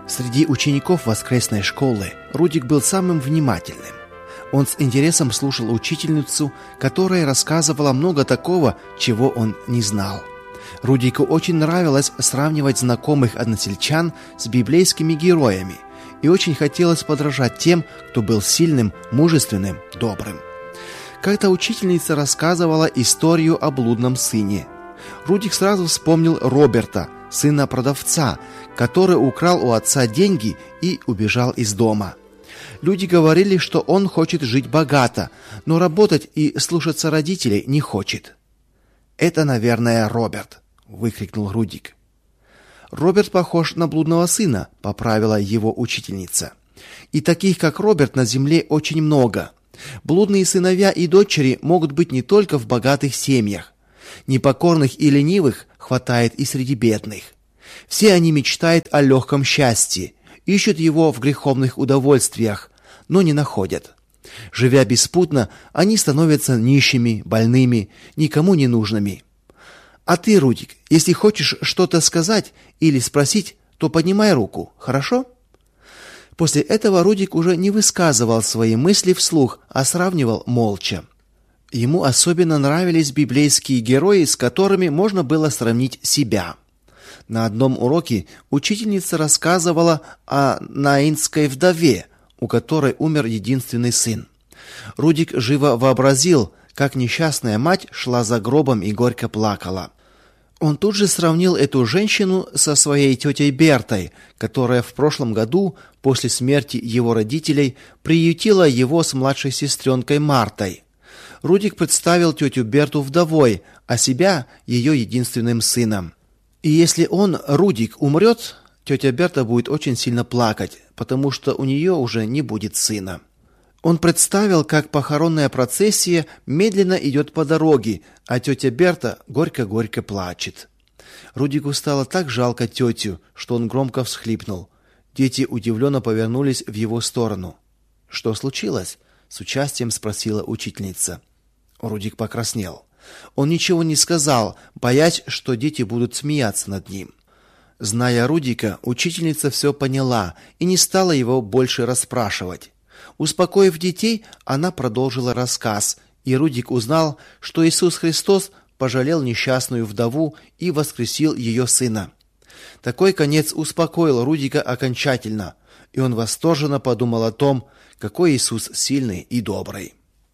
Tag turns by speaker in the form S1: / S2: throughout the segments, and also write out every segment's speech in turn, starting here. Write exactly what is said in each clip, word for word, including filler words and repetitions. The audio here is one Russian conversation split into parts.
S1: Среди учеников воскресной школы Рудик был самым внимательным. Он с интересом слушал учительницу, которая рассказывала много такого, чего он не знал. Рудику очень нравилось сравнивать знакомых односельчан с библейскими героями, и очень хотелось подражать тем, кто был сильным, мужественным, добрым. Как-то учительница рассказывала историю о блудном сыне. Рудик сразу вспомнил Роберта, сына продавца, который украл у отца деньги и убежал из дома. Люди говорили, что он хочет жить богато, но работать и слушаться родителей не хочет. «Это, наверное, Роберт», — выкрикнул Рудик. «Роберт похож на блудного сына», — поправила его учительница. «И таких, как Роберт, на земле очень много. Блудные сыновья и дочери могут быть не только в богатых семьях. Непокорных и ленивых хватает и среди бедных. Все они мечтают о легком счастье, ищут его в греховных удовольствиях, но не находят. Живя беспутно, они становятся нищими, больными, никому не нужными. А ты, Рудик, если хочешь что-то сказать или спросить, то поднимай руку, хорошо?» После этого Рудик уже не высказывал свои мысли вслух, а сравнивал молча. Ему особенно нравились библейские герои, с которыми можно было сравнить себя. На одном уроке учительница рассказывала о наинской вдове, у которой умер единственный сын. Рудик живо вообразил, как несчастная мать шла за гробом и горько плакала. Он тут же сравнил эту женщину со своей тетей Бертой, которая в прошлом году, после смерти его родителей, приютила его с младшей сестренкой Мартой. Рудик представил тетю Берту вдовой, а себя ее единственным сыном. И если он, Рудик, умрет, тетя Берта будет очень сильно плакать, потому что у нее уже не будет сына. Он представил, как похоронная процессия медленно идет по дороге, а тетя Берта горько-горько плачет. Рудику стало так жалко тетю, что он громко всхлипнул. Дети удивленно повернулись в его сторону. «Что случилось?» — с участием спросила учительница. Рудик покраснел. Он ничего не сказал, боясь, что дети будут смеяться над ним. Зная Рудика, учительница все поняла и не стала его больше расспрашивать. Успокоив детей, она продолжила рассказ, и Рудик узнал, что Иисус Христос пожалел несчастную вдову и воскресил ее сына. Такой конец успокоил Рудика окончательно, и он восторженно подумал о том, какой Иисус сильный и добрый.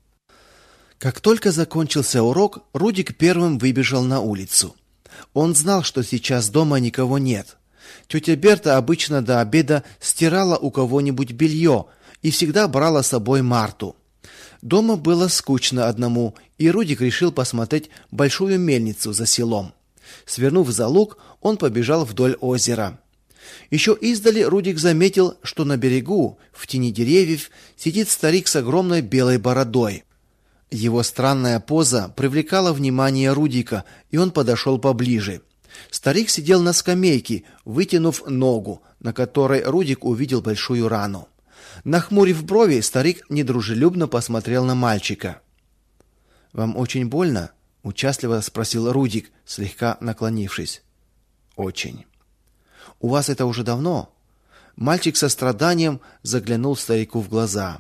S1: Как только закончился урок, Рудик первым выбежал на улицу. Он знал, что сейчас дома никого нет. Тетя Берта обычно до обеда стирала у кого-нибудь белье и всегда брала с собой Марту. Дома было скучно одному, и Рудик решил посмотреть большую мельницу за селом. Свернув за луг, он побежал вдоль озера. Еще издали Рудик заметил, что на берегу, в тени деревьев, сидит старик с огромной белой бородой. Его странная поза привлекала внимание Рудика, и он подошел поближе. Старик сидел на скамейке, вытянув ногу, на которой Рудик увидел большую рану. Нахмурив брови, старик недружелюбно посмотрел на мальчика. «Вам очень больно?» — участливо спросил Рудик, слегка наклонившись. «Очень». «У вас это уже давно?» Мальчик со страданием заглянул старику в глаза.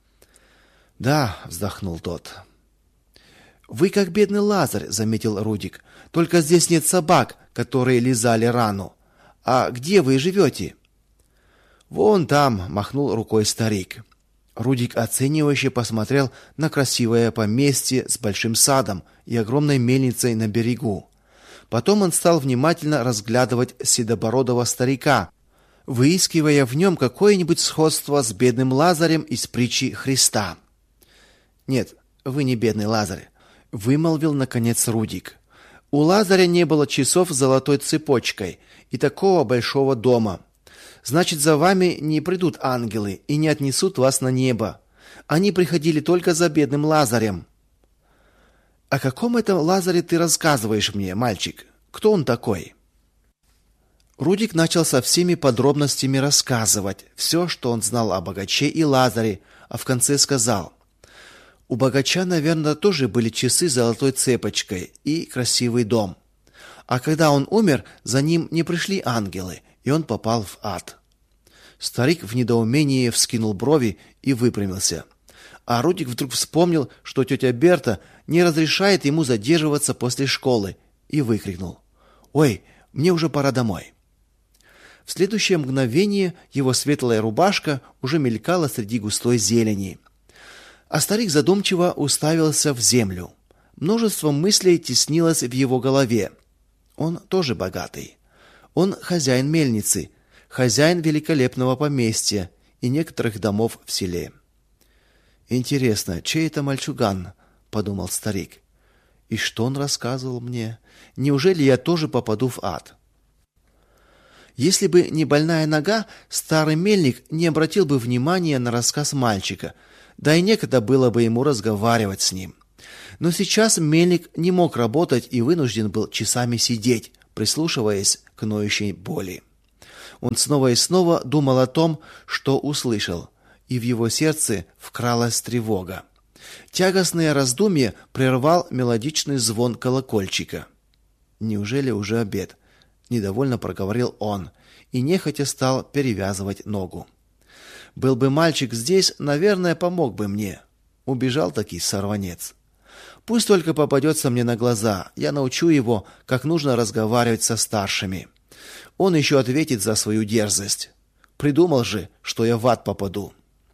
S1: «Да», — вздохнул тот. «Вы как бедный Лазарь», — заметил Рудик. «Только здесь нет собак, которые лизали рану. А где вы живете?» «Вон там», — махнул рукой старик. Рудик оценивающе посмотрел на красивое поместье с большим садом и огромной мельницей на берегу. Потом он стал внимательно разглядывать седобородого старика, выискивая в нем какое-нибудь сходство с бедным Лазарем из притчи Христа. «Нет, вы не бедный Лазарь», — вымолвил наконец Рудик. «У Лазаря не было часов с золотой цепочкой и такого большого дома. Значит, за вами не придут ангелы и не отнесут вас на небо. Они приходили только за бедным Лазарем». «О каком это Лазаре ты рассказываешь мне, мальчик? Кто он такой?» Рудик начал со всеми подробностями рассказывать все, что он знал о богаче и Лазаре, а в конце сказал: «У богача, наверное, тоже были часы с золотой цепочкой и красивый дом. А когда он умер, за ним не пришли ангелы, и он попал в ад». Старик в недоумении вскинул брови и выпрямился. А Рудик вдруг вспомнил, что тетя Берта не разрешает ему задерживаться после школы, и выкрикнул: "Ой, мне уже пора домой". В следующее мгновение его светлая рубашка уже мелькала среди густой зелени. А старик задумчиво уставился в землю. Множество мыслей теснилось в его голове. Он тоже богатый. Он хозяин мельницы, хозяин великолепного поместья и некоторых домов в селе. Интересно, чей это мальчуган, подумал старик. И что он рассказывал мне? Неужели я тоже попаду в ад? Если бы не больная нога, старый мельник не обратил бы внимания на рассказ мальчика, да и некогда было бы ему разговаривать с ним. Но сейчас мельник не мог работать и вынужден был часами сидеть, прислушиваясь к ноющей боли. Он снова и снова думал о том, что услышал, и в его сердце вкралась тревога. Тягостное раздумье прервал мелодичный звон колокольчика. Неужели уже обед? Недовольно проговорил он и нехотя стал перевязывать ногу. Был бы мальчик здесь, наверное, помог бы мне. Убежал таки сорванец. Пусть только попадется мне на глаза, я научу его, как нужно разговаривать со старшими. Он еще ответит за свою дерзость. Придумал же, что я в ад попаду.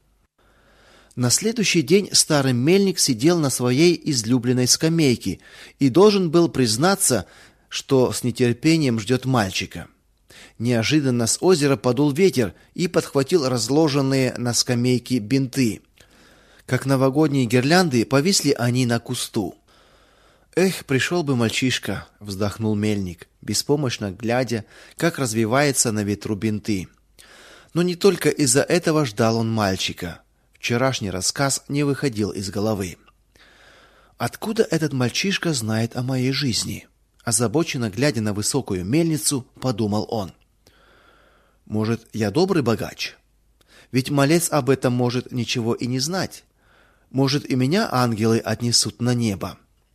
S1: На следующий день старый мельник сидел на своей излюбленной скамейке и должен был признаться, что с нетерпением ждет мальчика. Неожиданно с озера подул ветер и подхватил разложенные на скамейке бинты. Как новогодние гирлянды повисли они на кусту. Эх, пришел бы мальчишка, вздохнул мельник, беспомощно глядя, как развивается на ветру бинты. Но не только из-за этого ждал он мальчика. Вчерашний рассказ не выходил из головы. Откуда этот мальчишка знает о моей жизни? Озабоченно глядя на высокую мельницу, подумал он. Может, я добрый богач? Ведь малец об этом может ничего и не знать. Может, и меня ангелы отнесут на небо.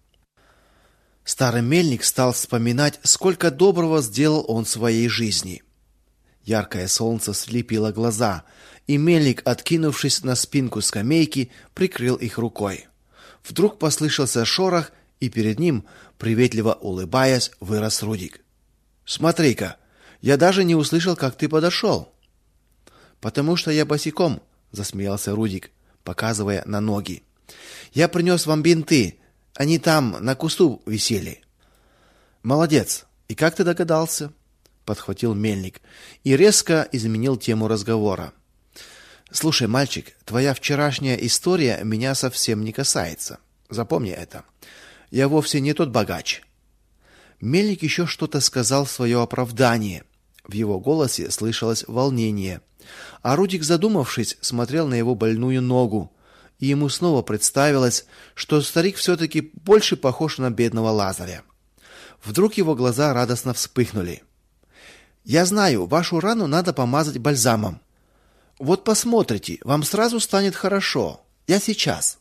S1: Старый мельник стал вспоминать, сколько доброго сделал он в своей жизни. Яркое солнце слепило глаза, и мельник, откинувшись на спинку скамейки, прикрыл их рукой. Вдруг послышался шорох, и перед ним, приветливо улыбаясь, вырос Рудик. "Смотри-ка, я даже не услышал, как ты подошел». "Потому что я босиком", засмеялся Рудик, показывая на ноги. "Я принес вам бинты, они там на кусту висели". "Молодец. И как ты догадался?" подхватил мельник и резко изменил тему разговора. "Слушай, мальчик, твоя вчерашняя история меня совсем не касается. Запомни это. Я вовсе не тот богач". Мельник еще что-то сказал в свое оправдание. В его голосе слышалось волнение. А Рудик, задумавшись, смотрел на его больную ногу, и ему снова представилось, что старик все таки больше похож на бедного Лазаря. Вдруг его глаза радостно вспыхнули. "Я знаю, вашу рану надо помазать бальзамом. Вот посмотрите, вам сразу станет хорошо. Я сейчас".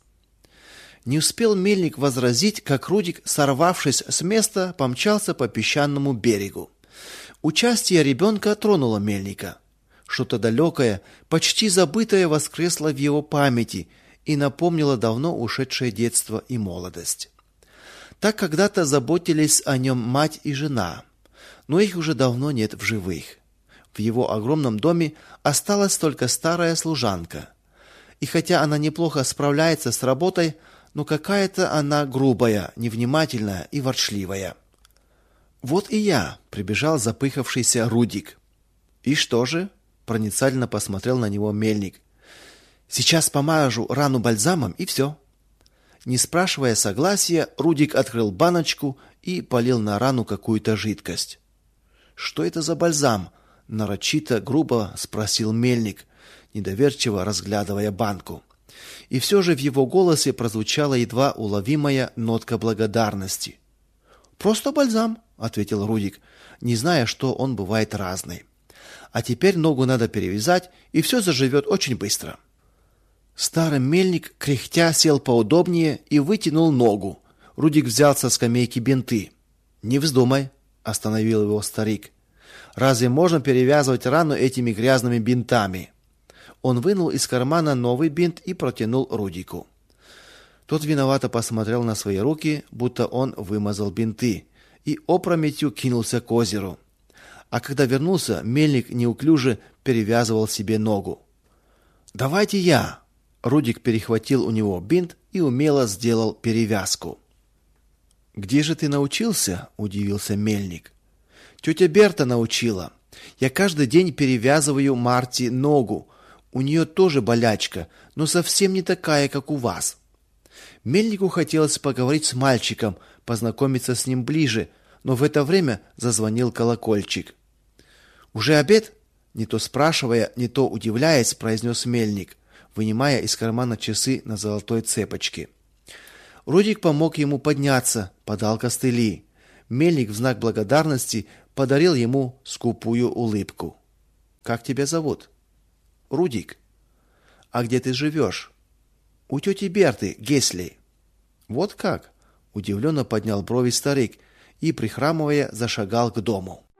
S1: Не успел мельник возразить, как Рудик, сорвавшись с места, помчался по песчаному берегу. Участие ребенка тронуло мельника. Что-то далекое, почти забытое воскресло в его памяти и напомнило давно ушедшее детство и молодость. Так когда-то заботились о нем мать и жена, но их уже давно нет в живых. В его огромном доме осталась только старая служанка. И хотя она неплохо справляется с работой, но какая-то она грубая, невнимательная и ворчливая. "Вот и я", прибежал запыхавшийся Рудик. "И что же?" проницательно посмотрел на него мельник. "Сейчас помажу рану бальзамом и все". Не спрашивая согласия, Рудик открыл баночку и полил на рану какую-то жидкость. "Что это за бальзам?" нарочито грубо спросил мельник, недоверчиво разглядывая банку. И все же в его голосе прозвучала едва уловимая нотка благодарности. "Просто бальзам", ответил Рудик, не зная, что он бывает разный. "А теперь ногу надо перевязать, и все заживет очень быстро". Старый мельник, кряхтя, сел поудобнее и вытянул ногу. Рудик взял со скамейки бинты. "Не вздумай", остановил его старик. Разве можно перевязывать рану этими грязными бинтами? Он вынул из кармана новый бинт и протянул Рудику. Тот виновато посмотрел на свои руки, будто он вымазал бинты, и опрометью кинулся к озеру. А когда вернулся, мельник неуклюже перевязывал себе ногу. «Давайте я!» Рудик перехватил у него бинт и умело сделал перевязку. «Где же ты научился?» – удивился мельник. «Тетя Берта научила. Я каждый день перевязываю Марте ногу. У нее тоже болячка, но совсем не такая, как у вас». Мельнику хотелось поговорить с мальчиком, познакомиться с ним ближе, но в это время зазвонил колокольчик. «Уже обед?» – не то спрашивая, не то удивляясь, произнес мельник, вынимая из кармана часы на золотой цепочке. Рудик помог ему подняться, подал костыли. Мельник в знак благодарности подарил ему скупую улыбку. «Как тебя зовут?» «Рудик». «А где ты живешь?» «У тети Берты, Гесли». «Вот как?» – удивленно поднял брови старик и, прихрамывая, зашагал к дому.